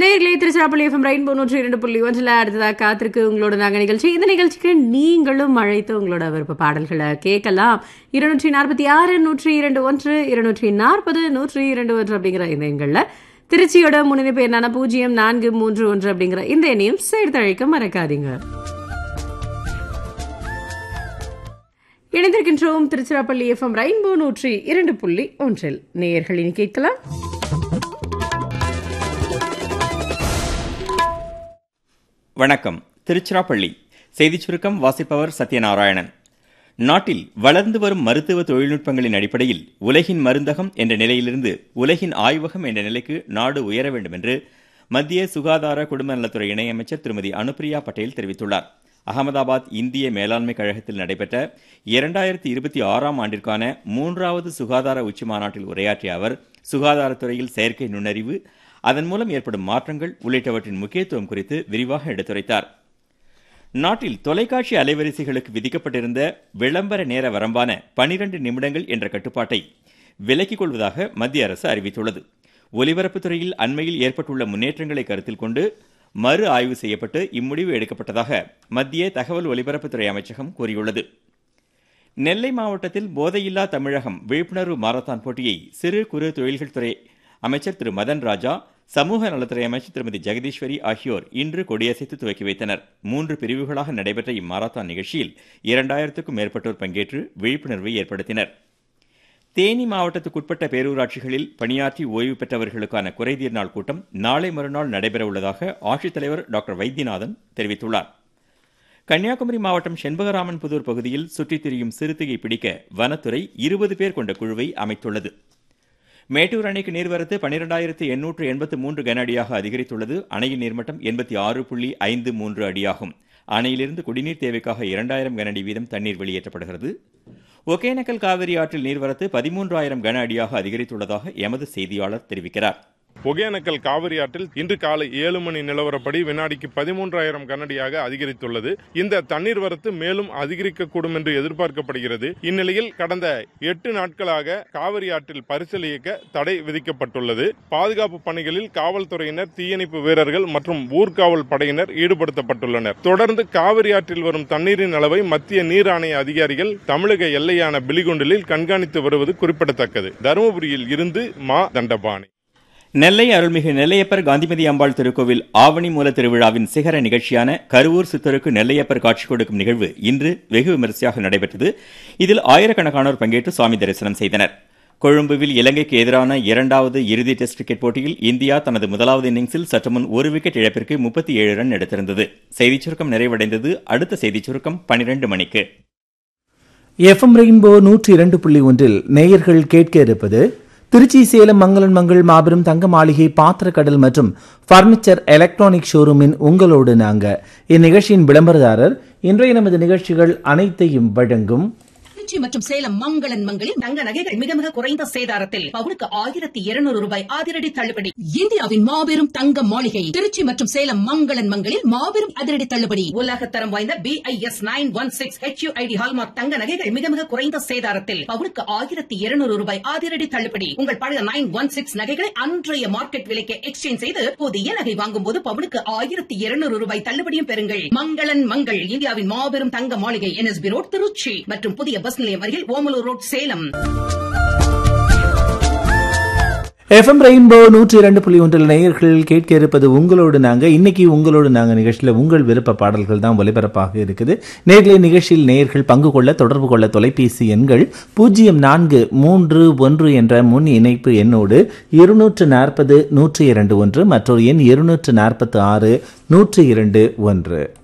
நேயர்களே, Tiruchirappalli FM rainbow 102.1 அடுத்ததாக காத்திருக்கு உங்களோட நாங்கள் நிகழ்ச்சி. இந்த நிகழ்ச்சிக்கு நீங்களும் அழைத்து உங்களோட விருப்ப பாடல்களை கேட்கலாம். 246 102 240 102 அப்படிங்கிற இந்த எண்களில் திருச்சியோட முன்னிணைப்பு என்னான 0431 அப்படிங்கிற இந்த எண்ணையும் சேர்த்து அழைக்க மறக்காதீங்க. இணைந்திருக்கின்றோம் திருச்சிராப்பள்ளி FM ரெயின்போ 102.1. நேயர்கள் இனி கேட்கலாம். வணக்கம். திருச்சிராப்பள்ளி செய்திச் சுருக்கம் வாசிப்பவர் சத்யநாராயணன். நாட்டில் வளர்ந்து வரும் மருத்துவ தொழில்நுட்பங்களின் அடிப்படையில் உலகின் மருந்தகம் என்ற நிலையிலிருந்து உலகின் ஆய்வகம் என்ற நிலைக்கு நாடு உயர வேண்டும் என்று மத்திய சுகாதார குடும்ப நலத்துறை இணையமைச்சர் திருமதி அனுப்பிரியா பட்டேல் தெரிவித்துள்ளார். அகமதாபாத் இந்திய மேலாண்மை கழகத்தில் நடைபெற்ற 2026ஆம் ஆண்டிற்கான 3வது சுகாதார உச்சிமாநாட்டில் உரையாற்றிய அவர் சுகாதாரத்துறையில் செயற்கை நுண்ணறிவு, அதன் மூலம் ஏற்படும் மாற்றங்கள் உள்ளிட்டவற்றின் முக்கியத்துவம் குறித்து விரிவாக எடுத்துரைத்தார். நாட்டில் தொலைக்காட்சி அலைவரிசைகளுக்கு விதிக்கப்பட்டிருந்த விளம்பர நேர வரம்பான 12 நிமிடங்கள் என்ற கட்டுப்பாட்டை விலக்கிக் கொள்வதாக மத்திய அரசு அறிவித்துள்ளது. ஒலிபரப்புத் துறையில் அண்மையில் ஏற்பட்டுள்ள முன்னேற்றங்களை கருத்தில் கொண்டு மறு ஆய்வு செய்யப்பட்டு இம்முடிவு எடுக்கப்பட்டதாக மத்திய தகவல் ஒலிபரப்புத்துறை அமைச்சகம் கூறியுள்ளது. நெல்லை மாவட்டத்தில் போதையில்லா தமிழகம் விழிப்புணர்வு மாரத்தான் போட்டியை சிறு குறு தொழில்கள் துறை அமைச்சர் திரு மதன் ராஜா, சமூக நலத்துறை அமைச்சர் திருமதி ஜெகதீஸ்வரி ஆகியோர் இன்று கொடியசைத்து துவக்கி வைத்தனர். 3 பிரிவுகளாக நடைபெற்ற இம்மாரத்தான் நிகழ்ச்சியில் 2000க்கும் மேற்பட்டோர் பங்கேற்று விழிப்புணர்வை ஏற்படுத்தினர். தேனி மாவட்டத்துக்குட்பட்ட பேரூராட்சிகளில் பணியாற்றி ஓய்வு பெற்றவர்களுக்கான குறைதீர் நாள் கூட்டம் நாளை மறுநாள் நடைபெறவுள்ளதாக ஆட்சித்தலைவர் டாக்டர் வைத்தியநாதன் தெரிவித்துள்ளார். கன்னியாகுமரி மாவட்டம் செண்பகராமன் புதூர் பகுதியில் சுற்றித் திரியும் சிறுத்தையை பிடிக்க வனத்துறை 20 பேர் கொண்ட குழுவை அமைத்துள்ளது. மேட்டூர் அணைக்கு நீர்வரத்து 12,883 கன அடியாக அதிகரித்துள்ளது. அணையின் நீர்மட்டம் 86.53 அடியாகும். அணையிலிருந்து குடிநீர் தேவைக்காக 2000 கன அடி வீதம் தண்ணீர் வெளியேற்றப்படுகிறது. ஒகேனக்கல் காவிரி ஆற்றில் நீர்வரத்து 13,000 கன அடியாக அதிகரித்துள்ளதாக எமது செய்தியாளர் தெரிவிக்கிறார். ஒகேனக்கல் காவிரி ஆற்றில் இன்று காலை 7 மணி நிலவரப்படி வினாடிக்கு 13,000 கனஅடியாக அதிகரித்துள்ளது. இந்த தண்ணீர் வரத்து மேலும் அதிகரிக்கக்கூடும் என்று எதிர்பார்க்கப்படுகிறது. இந்நிலையில் கடந்த 8 நாட்களாக காவிரி ஆற்றில் பரிசல் இயக்க தடை விதிக்கப்பட்டுள்ளது. பாதுகாப்பு பணிகளில் காவல்துறையினர், தீயணைப்பு வீரர்கள் மற்றும் ஊர்காவல் படையினர் ஈடுபடுத்தப்பட்டுள்ளனர். தொடர்ந்து காவிரி ஆற்றில் வரும் தண்ணீரின் அளவை மத்திய நீர் ஆணைய அதிகாரிகள் தமிழக எல்லையான பிலிகுண்டிலில் கண்காணித்து வருவது குறிப்பிடத்தக்கது. தருமபுரியில் இருந்து மா தண்டபாணி. நெல்லை அருள்மிகு நெல்லையப்பர் காந்திமதி அம்பாள் திருக்கோவில் ஆவணி மூல திருவிழாவின் சிகர நிகழ்ச்சியான கருவூர் சித்தருக்கு நெல்லையப்பர் காட்சி கொடுக்கும் நிகழ்வு இன்று வெகு விமரிசையாக நடைபெற்றது. இதில் ஆயிரக்கணக்கானோர் பங்கேற்று சுவாமி தரிசனம் செய்தனர். கொழும்புவில் இலங்கைக்கு எதிரான 2வது இறுதி டெஸ்ட் கிரிக்கெட் போட்டியில் இந்தியா தனது முதலாவது இன்னிங்ஸில் சற்றுமுன் 1 விக்கெட் இழப்பிற்கு 37 ரன் எடுத்திருந்தது. செய்திச் சுருக்கம் நிறைவடைந்தது. அடுத்த செய்திச் சுருக்கம் 12 மணிக்கு. FM ரெயின்போ 102.1 நேயர்கள் கேட்க இருப்பது திருச்சி சேலம் மங்களன் மங்கள் மாபெரும் தங்க மாளிகை பாத்திரக்கடல் மற்றும் பர்னிச்சர் எலக்ட்ரானிக் ஷோரூமின் உங்களோடு நாங்க. இந்நிகழ்ச்சியின் விளம்பரதாரர். இன்றைய நமது நிகழ்ச்சிகள் அனைத்தையும் வழங்கும் திருச்சி மற்றும் சேலம் மங்களன் மங்களில் தங்க நகைகள் மிக மிக குறைந்த சேதாரத்தில் பவுனுக்கு 1200 ரூபாய் அதிரடி தள்ளுபடி. இந்தியாவின் மாபெரும் தங்க மாளிகை திருச்சி மற்றும் சேலம் மங்களன் மங்களில் மாபெரும் அதிரடி தள்ளுபடி. உலகத்தரம் வாய்ந்த BIS 916 HUID ஹால்மார்க் தங்க நகைகள் மிக மிக குறைந்த சேதாரத்தில் பவுனுக்கு 1200 ரூபாய் அதிரடி தள்ளுபடி. உங்கள் பழைய 916 நகைகளை அன்றைய மார்க்கெட் விலைக்கு எக்ஸ்சேஞ்ச் செய்து புதிய நகை வாங்கும் போது பவுனுக்கு 1200 ரூபாய் தள்ளுபடியும் பெறுங்கள். மங்களன் மங்கள் இந்தியாவின் மாபெரும் தங்க மாளிகை NSB ரோட் திருச்சி மற்றும் புதிய பஸ் நிலையம் அருகில் Omalur road Salem. FM rainbow 102.1 நேயர்கள் கேட்க இருப்பது உங்களோடு நாங்க. இன்னைக்கு உங்களோடு நாங்க நிகழ்ச்சியில் உங்கள் விருப்ப பாடல்கள் தான் ஒலிபரப்பாக இருக்குது. நேர்களை நிகழ்ச்சியில் நேயர்கள் பங்கு கொள்ள தொடர்பு கொள்ள தொலைபேசி எண்கள் 0431 என்ற முன் இணைப்பு எண்ணோடு 240 102 1 மற்றொரு எண் 246 102 1.